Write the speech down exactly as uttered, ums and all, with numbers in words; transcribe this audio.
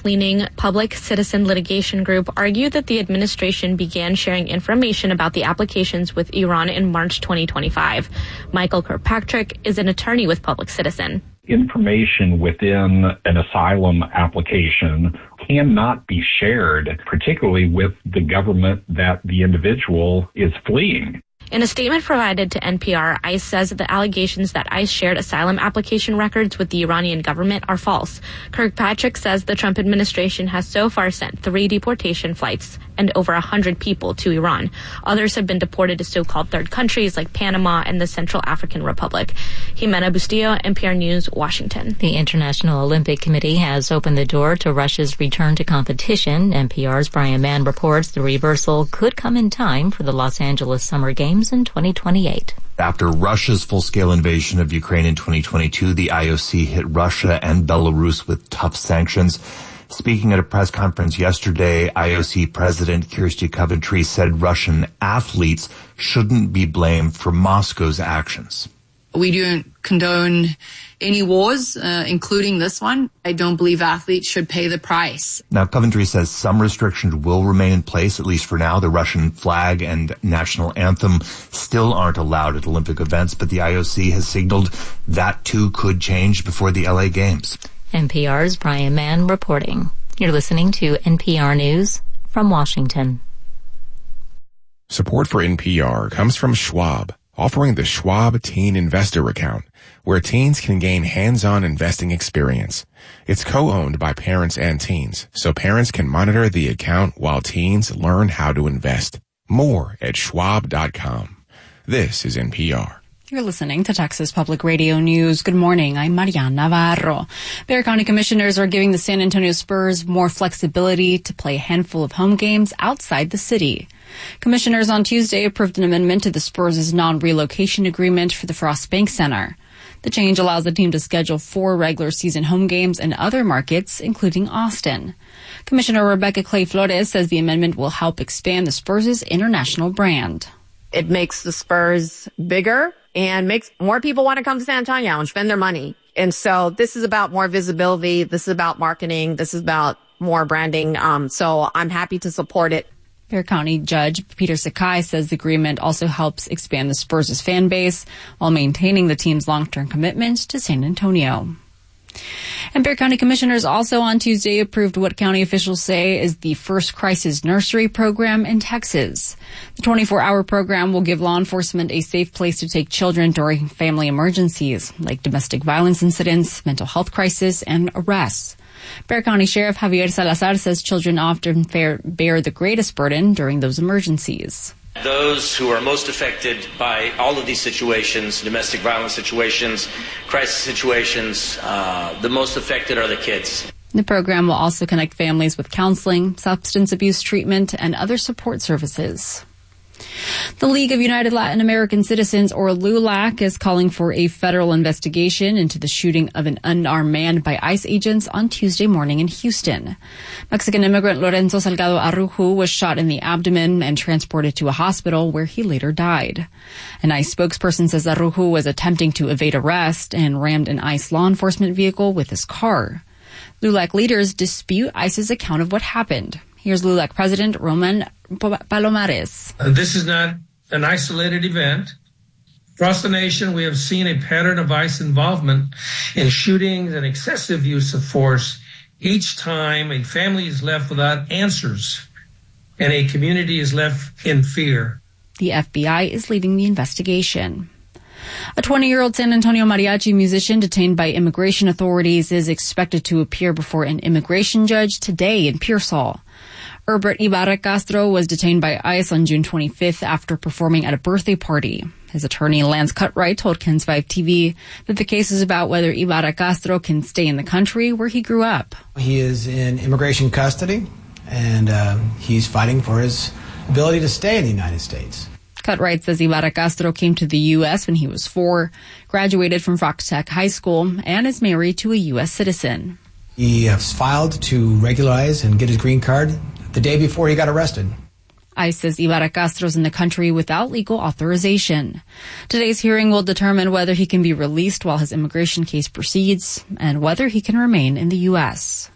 left-leaning Public Citizen Litigation Group argued that the administration began sharing information about the applications with Iran in March twenty twenty-five. Michael Kirkpatrick is an attorney with Public Citizen. Information within an asylum application cannot be shared, particularly with the government that the individual is fleeing. In a statement provided to N P R, ICE says that the allegations that ICE shared asylum application records with the Iranian government are false. Kirkpatrick says the Trump administration has so far sent three deportation flights and over one hundred people to Iran. Others have been deported to so-called third countries like Panama and the Central African Republic. Jimena Bustillo, N P R News, Washington. The International Olympic Committee has opened the door to Russia's return to competition. N P R's Brian Mann reports the reversal could come in time for the Los Angeles Summer Games in twenty twenty-eight. After Russia's full-scale invasion of Ukraine in twenty twenty-two, the I O C hit Russia and Belarus with tough sanctions. Speaking at a press conference yesterday, I O C President Kirsty Coventry said Russian athletes shouldn't be blamed for Moscow's actions. We don't condone any wars, uh, including this one. I don't believe athletes should pay the price. Now, Coventry says some restrictions will remain in place, at least for now. The Russian flag and national anthem still aren't allowed at Olympic events, but the I O C has signaled that too could change before the L A Games. N P R's Brian Mann reporting. You're listening to N P R News from Washington. Support for N P R comes from Schwab, offering the Schwab Teen Investor Account, where teens can gain hands-on investing experience. It's co-owned by parents and teens, so parents can monitor the account while teens learn how to invest. More at schwab dot com. This is N P R. You're listening to Texas Public Radio News. Good morning. I'm Mariana Navarro. Bexar County commissioners are giving the San Antonio Spurs more flexibility to play a handful of home games outside the city. Commissioners on Tuesday approved an amendment to the Spurs' non-relocation agreement for the Frost Bank Center. The change allows the team to schedule four regular season home games in other markets, including Austin. Commissioner Rebecca Clay Flores says the amendment will help expand the Spurs' international brand. It makes the Spurs bigger and makes more people want to come to San Antonio and spend their money. And so this is about more visibility. This is about marketing. This is about more branding. Um, so I'm happy to support it. Bexar County Judge Peter Sakai says the agreement also helps expand the Spurs' fan base while maintaining the team's long-term commitment to San Antonio. And Bexar County commissioners also on Tuesday approved what county officials say is the first crisis nursery program in Texas. The twenty-four hour program will give law enforcement a safe place to take children during family emergencies like domestic violence incidents, mental health crisis, and arrests. Bexar County Sheriff Javier Salazar says children often bear, bear the greatest burden during those emergencies. Those who are most affected by all of these situations, domestic violence situations, crisis situations, uh, the most affected are the kids. The program will also connect families with counseling, substance abuse treatment, and other support services. The League of United Latin American Citizens, or LULAC, is calling for a federal investigation into the shooting of an unarmed man by ICE agents on Tuesday morning in Houston. Mexican immigrant Lorenzo Salgado Araujo was shot in the abdomen and transported to a hospital where he later died. An ICE spokesperson says Araujo was attempting to evade arrest and rammed an ICE law enforcement vehicle with his car. LULAC leaders dispute ICE's account of what happened. Here's LULAC President Roman Palomares. Uh, this is not an isolated event. Across the nation, we have seen a pattern of ICE involvement in shootings and excessive use of force each time a family is left without answers and a community is left in fear. The F B I is leading the investigation. A twenty-year-old San Antonio mariachi musician detained by immigration authorities is expected to appear before an immigration judge today in Pearsall. Herbert Ibarra Castro was detained by ICE on June twenty-fifth after performing at a birthday party. His attorney, Lance Cutright, told K E N S five T V that the case is about whether Ibarra Castro can stay in the country where he grew up. He is in immigration custody, and uh, he's fighting for his ability to stay in the United States. Cutright says Ibarra Castro came to the U S when he was four, graduated from Fox Tech High School, and is married to a U S citizen. He has filed to regularize and get his green card the day before he got arrested. ICE says Ibarra Castro's in the country without legal authorization. Today's hearing will determine whether he can be released while his immigration case proceeds and whether he can remain in the U S.